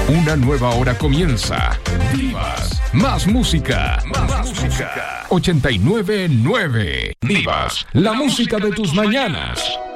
Una nueva hora comienza. Divas, más música. 89.9. Divas, la música de tus mañanas.